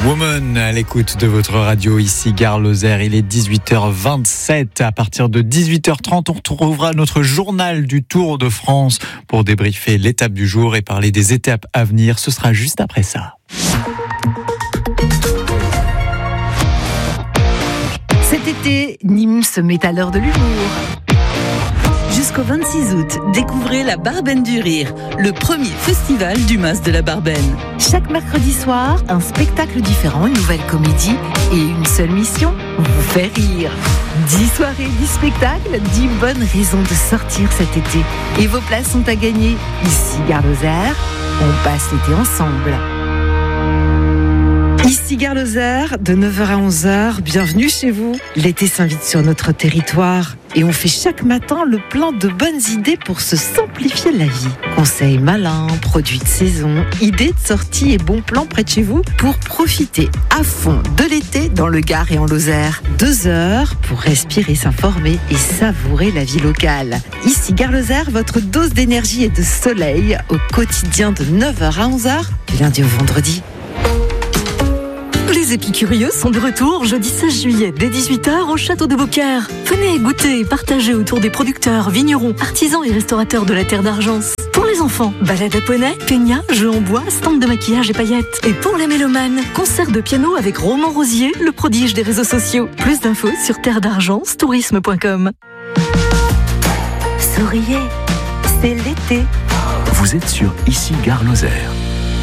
Woman à l'écoute de votre radio, ici Gare Lozère, il est 18h27. À partir de 18h30, on retrouvera notre journal du Tour de France pour débriefer l'étape du jour et parler des étapes à venir. Ce sera juste après ça. Cet été, Nîmes se met à l'heure de l'humour. Jusqu'au 26 août, découvrez la Barben du Rire, le premier festival du Mas de la Barben. Chaque mercredi soir, un spectacle différent, une nouvelle comédie et une seule mission, vous faire rire. 10 soirées, 10 spectacles, 10 bonnes raisons de sortir cet été. Et vos places sont à gagner. Ici Gare Lozère, on passe l'été ensemble. Ici Gare Lozère, de 9h à 11h, bienvenue chez vous. L'été s'invite sur notre territoire et on fait chaque matin le plein de bonnes idées pour se simplifier la vie. Conseils malins, produits de saison, idées de sortie et bons plans près de chez vous pour profiter à fond de l'été dans le Gard et en Lozère. 2 heures pour respirer, s'informer et savourer la vie locale. Ici Gare Lozère, votre dose d'énergie et de soleil au quotidien de 9h à 11h, du lundi au vendredi. Les épicurieux sont de retour jeudi 16 juillet dès 18h au château de Beaucaire. Venez goûter et partager autour des producteurs, vignerons, artisans et restaurateurs de la terre d'Argence. Pour les enfants, balade à poney, peigna, jeux en bois, stand de maquillage et paillettes. Et pour les mélomanes, concert de piano avec Roman Rosier, le prodige des réseaux sociaux. Plus d'infos sur terredargence-tourisme.com. Souriez, c'est l'été. Vous êtes sur Ici Gare Lozère.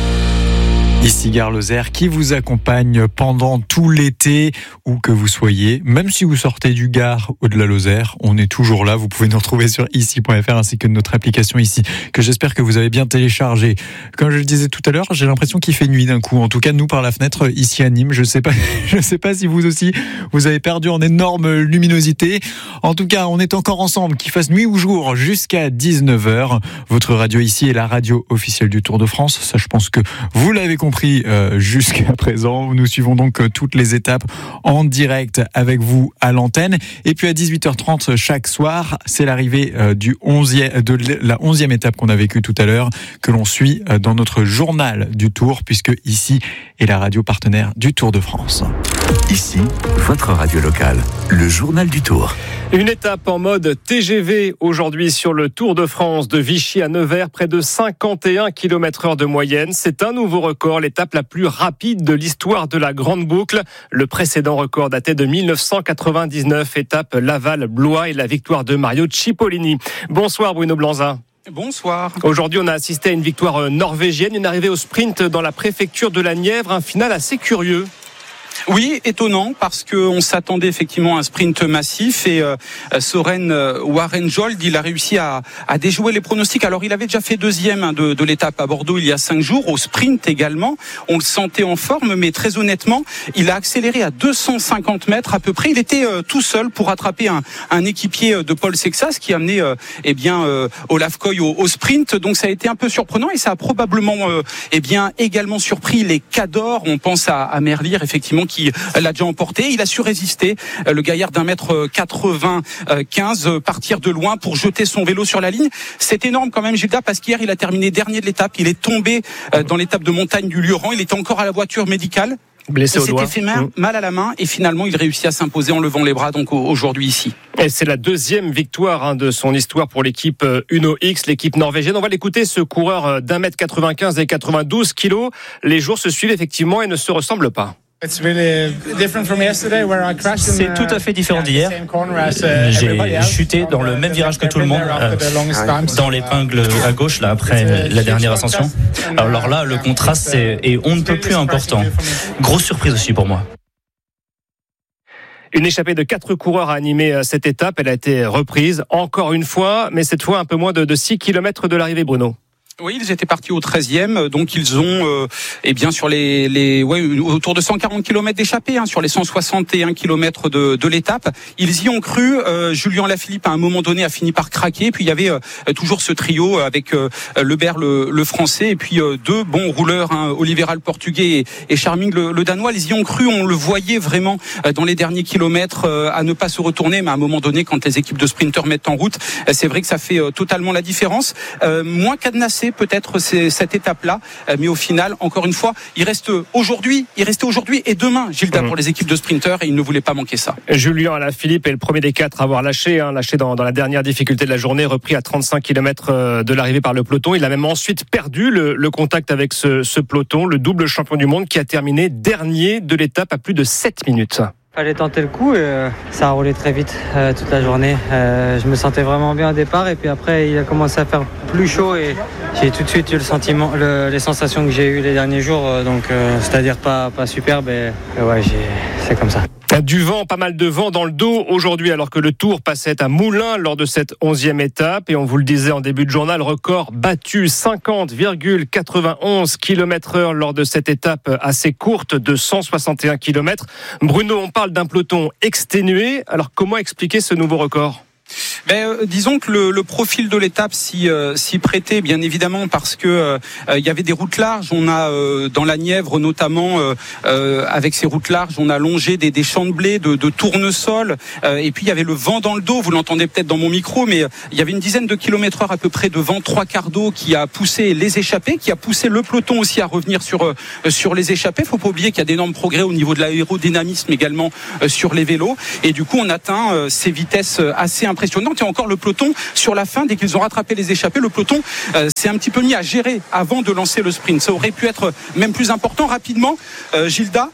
Ici Gare Lozère qui vous accompagne pendant tout l'été, où que vous soyez. Même si vous sortez du Gard ou de la Lozère, on est toujours là. Vous pouvez nous retrouver sur ici.fr ainsi que notre application ici, que j'espère que vous avez bien téléchargée. Comme je le disais tout à l'heure, j'ai l'impression qu'il fait nuit d'un coup. En tout cas, nous par la fenêtre ici à Nîmes, je sais pas si vous aussi vous avez perdu en énorme luminosité. En tout cas, on est encore ensemble, qu'il fasse nuit ou jour, jusqu'à 19h. Votre radio ici est la radio officielle du Tour de France. Ça, je pense que vous l'avez compris jusqu'à présent. Nous suivons donc toutes les étapes en direct avec vous à l'antenne. Et puis à 18h30 chaque soir, c'est l'arrivée de la 11e étape qu'on a vécue tout à l'heure, que l'on suit dans notre journal du Tour, puisque ici est la radio partenaire du Tour de France. Ici, votre radio locale, le journal du Tour. Une étape en mode TGV aujourd'hui sur le Tour de France de Vichy à Nevers, près de 51 km/h de moyenne. C'est un nouveau record, l'étape la plus rapide de l'histoire de la Grande Boucle. Le précédent record datait de 1999, étape Laval-Blois et la victoire de Mario Cipollini. Bonsoir Bruno Blanza. Bonsoir. Aujourd'hui, on a assisté à une victoire norvégienne, une arrivée au sprint dans la préfecture de la Nièvre, un final assez curieux. Oui, étonnant, parce qu'on s'attendait effectivement à un sprint massif et Søren Warenjold, il a réussi à déjouer les pronostics. Alors il avait déjà fait deuxième de l'étape à Bordeaux il y a 5 jours, au sprint également. On le sentait en forme, mais très honnêtement, il a accéléré à 250 mètres à peu près. Il était tout seul pour rattraper un équipier de Paul Sexas qui a amené Olaf Koy au sprint. Donc ça a été un peu surprenant et ça a probablement également surpris les Cadors. On pense à Merlier, effectivement, qui l'a déjà emporté. Il a su résister, le gaillard d'1m95, partir de loin pour jeter son vélo sur la ligne. C'est énorme quand même, Gilda, parce qu'hier il a terminé dernier de l'étape. Il est tombé dans l'étape de montagne du Lioran. Il était encore à la voiture médicale. Blessé au doigt. Il s'était fait mal à la main et finalement il réussit à s'imposer en levant les bras donc aujourd'hui ici. Et c'est la deuxième victoire de son histoire pour l'équipe Uno X, l'équipe norvégienne. On va l'écouter, ce coureur d'1m95 et 92 kilos. Les jours se suivent effectivement et ne se ressemblent pas. C'est tout à fait différent d'hier. J'ai chuté dans le même virage que tout le monde, dans l'épingle à gauche là, après la dernière ascension. Alors là, le contraste est on ne peut plus important. Grosse surprise aussi pour moi. Une échappée de 4 coureurs a animé cette étape. Elle a été reprise encore une fois, mais cette fois un peu moins de 6 km de l'arrivée, Bruno. Oui, ils étaient partis au 13e, donc ils ont sur autour de 140 km d'échappée, sur les 161 km de l'étape. Ils y ont cru. Julien Lafilippe à un moment donné a fini par craquer. Puis il y avait toujours ce trio avec Lebert le français et puis 2 bons rouleurs, Oliveira le portugais et Charming le danois. Ils y ont cru. On le voyait vraiment dans les derniers kilomètres à ne pas se retourner. Mais à un moment donné, quand les équipes de sprinteurs mettent en route, c'est vrai que ça fait totalement la différence. Moins cadenassé repousser peut-être cette étape-là. Mais au final, encore une fois, il restait aujourd'hui et demain, Gilda, pour les équipes de sprinteurs, et il ne voulait pas manquer ça. Julien Alaphilippe est le premier des 4 à avoir lâché dans la dernière difficulté de la journée, repris à 35 km de l'arrivée par le peloton. Il a même ensuite perdu le contact avec ce peloton, le double champion du monde qui a terminé dernier de l'étape à plus de 7 minutes. Fallait tenter le coup et ça a roulé très vite toute la journée. Je me sentais vraiment bien au départ et puis après il a commencé à faire plus chaud et j'ai tout de suite eu le sentiment, les sensations que j'ai eues les derniers jours, c'est-à-dire pas superbe et ouais, c'est comme ça. Du vent, pas mal de vent dans le dos aujourd'hui alors que le Tour passait à Moulins lors de cette 11e étape et on vous le disait en début de journal, record battu 50,91 km/h lors de cette étape assez courte de 161 km. Bruno, on parle d'un peloton exténué, alors comment expliquer ce nouveau record ? Disons que le profil de l'étape s'y prêtait bien évidemment parce que il y avait des routes larges. On a dans la Nièvre notamment avec ces routes larges, on a longé des champs de blé, de tournesol et puis il y avait le vent dans le dos. Vous l'entendez peut-être dans mon micro, mais il y avait une dizaine de kilomètres/heure à peu près de vent, 3/4 d'eau qui a poussé les échappés, qui a poussé le peloton aussi à revenir sur les échappés. Faut pas oublier qu'il y a d'énormes progrès au niveau de l'aérodynamisme également sur les vélos et du coup on atteint ces vitesses assez impressionnantes. Et encore le peloton sur la fin, dès qu'ils ont rattrapé les échappés, le peloton s'est un petit peu mis à gérer avant de lancer le sprint. Ça aurait pu être même plus important. Rapidement, Gilda,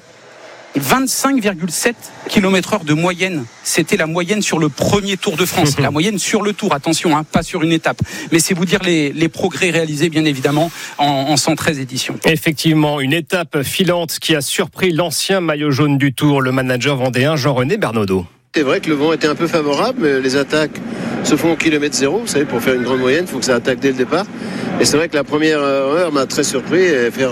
25,7 km/h de moyenne. C'était la moyenne sur le premier Tour de France. La moyenne sur le Tour, attention, pas sur une étape. Mais c'est vous dire les progrès réalisés, bien évidemment, en 113 éditions. Effectivement, une étape filante qui a surpris l'ancien maillot jaune du Tour, le manager vendéen Jean-René Bernaudot. C'est vrai que le vent était un peu favorable, mais les attaques se font au kilomètre zéro. Vous savez, pour faire une grande moyenne, il faut que ça attaque dès le départ. Et c'est vrai que la première heure m'a très surpris. Et faire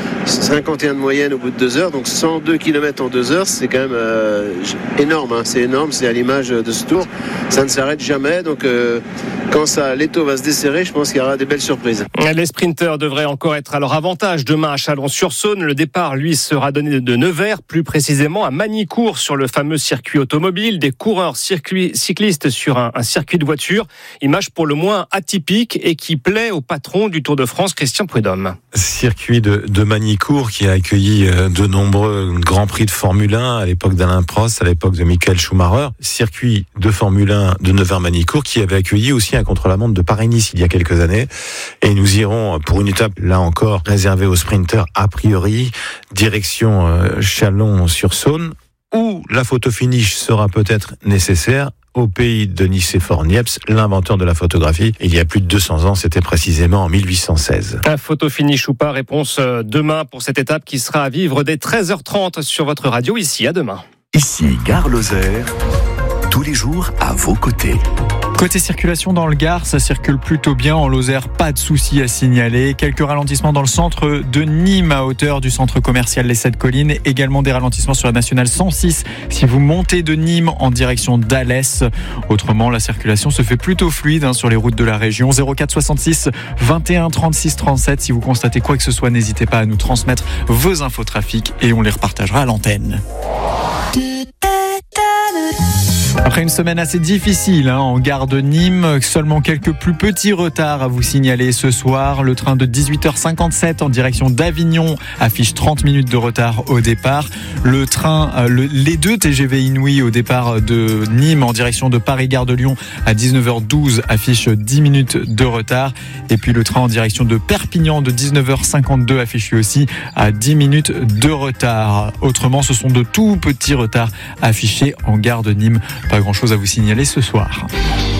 51 de moyenne au bout de 2 heures, donc 102 km en 2 heures, c'est quand même énorme. C'est énorme, c'est à l'image de ce Tour. Ça ne s'arrête jamais. Donc quand l'étau va se desserrer, je pense qu'il y aura des belles surprises. Les sprinteurs devraient encore être à leur avantage demain à Chalon-sur-Saône. Le départ, lui, sera donné de Nevers, plus précisément à Magny-Cours, sur le fameux circuit automobile. Des coureurs cyclistes sur un circuit de voiture. Image pour le moins atypique et qui plaît au patron du Tour de France, Christian Prudhomme. Circuit de Magny-Cours qui a accueilli de nombreux grands prix de Formule 1 à l'époque d'Alain Prost, à l'époque de Michael Schumacher. Circuit de Formule 1 de Nevers-Magny-Cours qui avait accueilli aussi un contre-la-montre de Paris-Nice il y a quelques années. Et nous irons pour une étape, là encore, réservée aux sprinteurs a priori, direction Chalon-sur-Saône, où la photo finish sera peut-être nécessaire au pays de Nicéphore Niepce, l'inventeur de la photographie. Il y a plus de 200 ans, c'était précisément en 1816. Un photo finish ou pas, réponse demain pour cette étape qui sera à vivre dès 13h30 sur votre radio, ici à demain. Ici, Gare Lozère, tous les jours à vos côtés. Côté circulation dans le Gard, ça circule plutôt bien. En Lozère, pas de soucis à signaler. Quelques ralentissements dans le centre de Nîmes, à hauteur du centre commercial Les 7 Collines. Également des ralentissements sur la nationale 106 si vous montez de Nîmes en direction d'Alès. Autrement, la circulation se fait plutôt fluide sur les routes de la région. 04 66 21 36 37. Si vous constatez quoi que ce soit, n'hésitez pas à nous transmettre vos infos trafic et on les repartagera à l'antenne. Après une semaine assez difficile en gare de Nîmes, seulement quelques plus petits retards à vous signaler ce soir. Le train de 18h57 en direction d'Avignon affiche 30 minutes de retard au départ. Les deux TGV Inouï au départ de Nîmes en direction de Paris-Gare de Lyon à 19h12 affiche 10 minutes de retard. Et puis le train en direction de Perpignan de 19h52 affiche lui aussi à 10 minutes de retard. Autrement, ce sont de tout petits retards affichés en gare de Nîmes. Pas grand chose à vous signaler ce soir.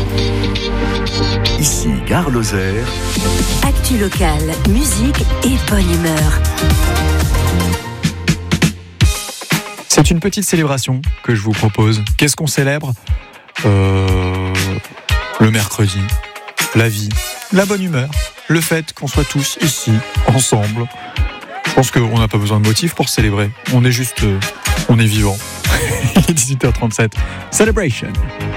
Ici, Gare Lozère. Actu locale, musique et bonne humeur. C'est une petite célébration que je vous propose. Qu'est-ce qu'on célèbre ? Le mercredi, la vie, la bonne humeur, le fait qu'on soit tous ici, ensemble. Je pense qu'on n'a pas besoin de motifs pour célébrer. On est vivant. Il est 18h37. Celebration.